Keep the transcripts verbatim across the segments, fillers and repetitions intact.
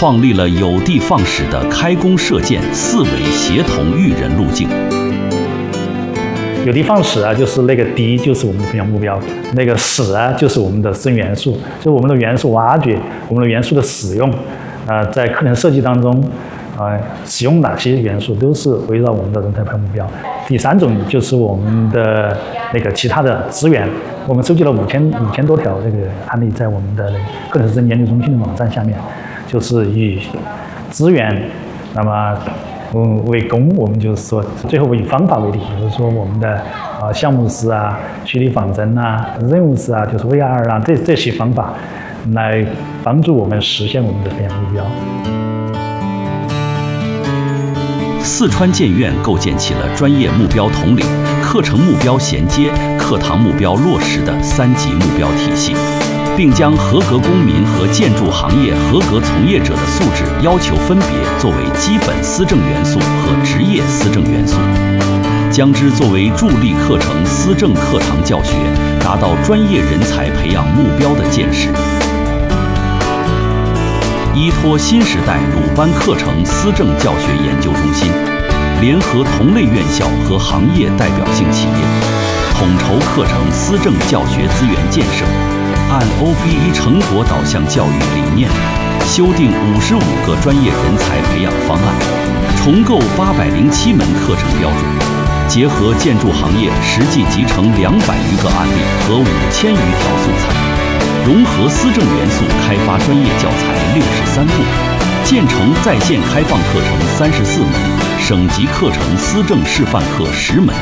创立了有的放矢的开弓射箭四维协同育人路径。 有的放矢啊，就是那个的就是我们的培养目标，那个矢啊就是我们的实证元素，就是我们的元素挖掘，我们的元素的使用，啊、呃，在课程设计当中，啊、呃，使用哪些元素都是围绕我们的人才培养目标。第三种就是我们的那个其他的资源，我们收集了五千五千多条这个案例，在我们的课程实证研究中心的网站下面，就是以资源，那么。嗯，为功，我们就是说，最后以方法为例，比如说我们的啊、呃、项目式啊、虚拟仿真啊、任务式啊，就是 V R 啊，这这些方法，来帮助我们实现我们的培养目标。 四川建院构建起了专业目标统领、课程目标衔接、课堂目标落实的三级目标体系。并将合格公民和建筑行业合格从业者的素质要求分别作为基本思政元素和职业思政元素，将之作为助力课程思政课堂教学达到专业人才培养目标的建设。依托新时代鲁班课程思政教学研究中心，联合同类院校和行业代表性企业，统筹课程思政教学资源建设。按 O B E 成果导向教育理念，修订五十五个专业人才培养方案，重构八百零七门课程标准，结合建筑行业实际集成两百余个案例和五千余条素材，融合思政元素开发专业教材六十三部，建成在线开放课程三十四门，省级课程思政示范课十门。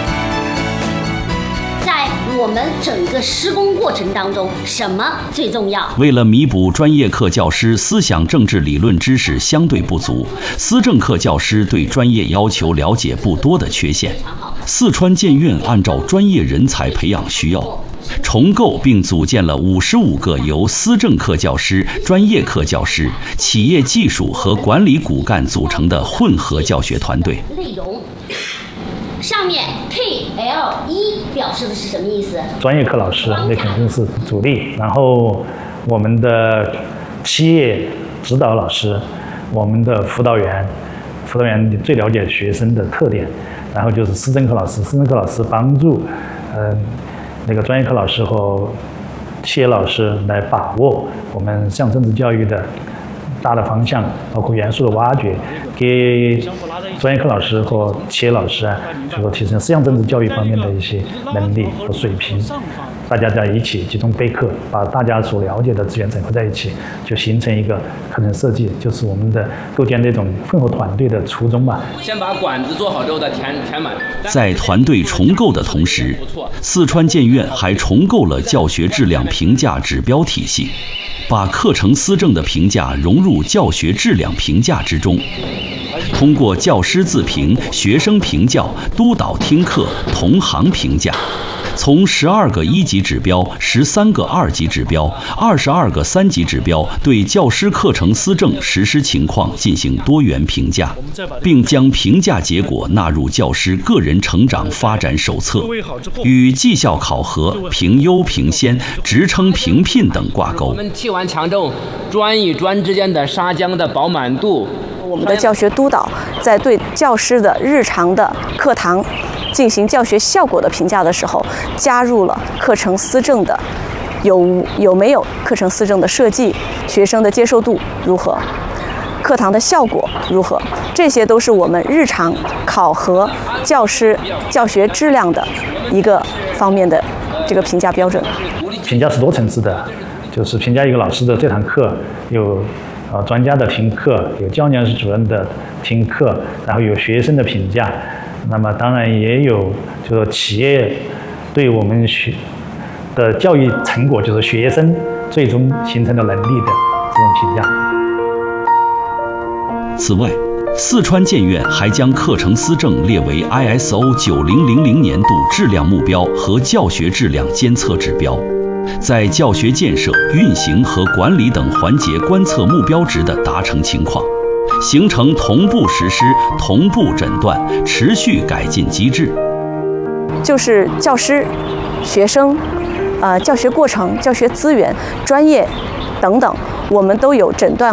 我们整个施工过程当中，什么最重要？ 为了弥补专业课教师思想政治理论知识相对不足，思政课教师对专业要求了解不多的缺陷，四川建院按照专业人才培养需要，重构并组建了五十五个由思政课教师、专业课教师、企业技术和管理骨干组成的混合教学团队。 内容上面 K L 一表示的是什么意思？ 专业课老师那肯定是主力，然后我们的企业指导老师，我们的辅导员，辅导员最了解学生的特点，然后就是思政课老师，思政课老师帮助呃那个专业课老师和企业老师来把握我们向政治教育的大的方向，包括元素的挖掘，给专业课老师和企业老师啊，就说提升思想政治教育方面的一些能力和水平。大家在一起集中备课，把大家所了解的资源整合在一起，就形成一个课程设计，就是我们的构建那种混合团队的初衷吧。 先把管子做好之后再填填满。 在团队重构的同时，四川建院还重构了教学质量评价指标体系，把课程思政的评价融入教学质量评价之中。通过教师自评、学生评教、督导听课、同行评价，从十二个一级指标、十三个二级指标、二十二个三级指标对教师课程思政实施情况进行多元评价，并将评价结果纳入教师个人成长发展手册，与绩效考核、评优评先、职称评聘等挂钩。 我们气完强重专与专之间的砂浆的饱满度。 我们的教学督导在对教师的日常的课堂进行教学效果的评价的时候，加入了课程思政的有有没有课程思政的设计，学生的接受度如何，课堂的效果如何，这些都是我们日常考核教师教学质量的一个方面的这个评价标准。 评价是多层次的，就是评价一个老师的这堂课有呃，专家的听课，有教研室主任的听课，然后有学生的评价，那么当然也有就是企业对我们学的教育成果，就是学生最终形成的能力的这种评价。 此外，四川建院还将课程思政列为 I S O 九零零零年度质量目标和教学质量监测指标。在教学建设、运行和管理等环节观测目标值的达成情况，形成同步实施、同步诊断、持续改进机制。 就是教师、学生、呃教学过程、教学资源、专业等等，我们都有诊断